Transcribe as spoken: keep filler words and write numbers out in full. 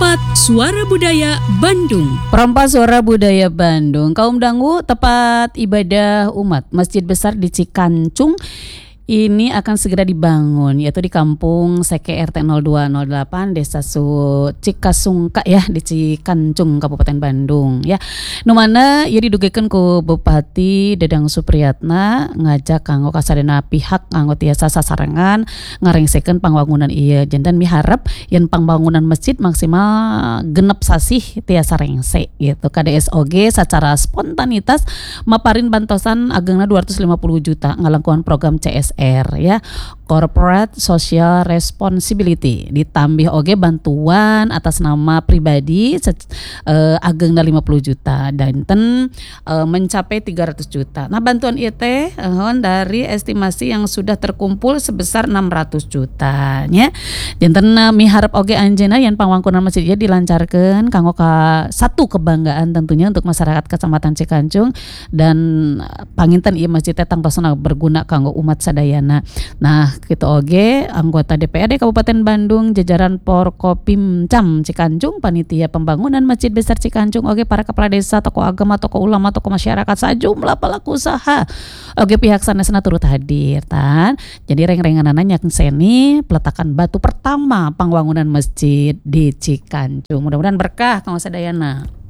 Perompat Suara Budaya Bandung. Perompat Suara Budaya Bandung. Kaum dangu tempat ibadah umat Masjid Besar di Cikancung ini akan segera dibangun, yaitu di Kampung Seke R T nol dua nol delapan Desa Su Cikasungka ya di Cikancung Kabupaten Bandung ya. Nu mana ieu didugekeun ku Bupati Dedang Supriyatna ngajak kanggo kasadena pihak kanggo tiasa sasarengan ngarengsekeun pangwangunan ieu. Janten miharep yen pangbangunan masjid maksimal genep sasih tiasa rengse gitu. K D S O G secara spontanitas maparin bantosan agengna dua ratus lima puluh juta ngalangkuhan program C S R ya, Corporate Social Responsibility, ditambih oge bantuan atas nama pribadi uh, agengna lima puluh juta dan ten uh, mencapai tiga ratus juta. Nah bantuan ieu teh uh, dari estimasi yang sudah terkumpul sebesar enam ratus juta nya. Janten uh, miharep oge anjeunna yen pangwangkunan masjid ieu dilancarkeun kanggo ka satu kebanggaan tentunya untuk masyarakat Kecamatan Cikancung dan uh, panginten ieu masjid teh tangtosna berguna kanggo umat sadaya. Nah, kita oge anggota D P R D Kabupaten Bandung, jajaran Porkopimcam Cikancung, panitia pembangunan Masjid Besar Cikancung, oge para kepala desa, tokoh agama, tokoh ulama, tokoh masyarakat, sajumlah pelaku usaha. Oge pihak sanesna turut hadir tan. Jadi reng-renganana nyakseni peletakan batu pertama pangwangunan masjid di Cikancung. Mudah-mudahan berkah kanggo sadayana.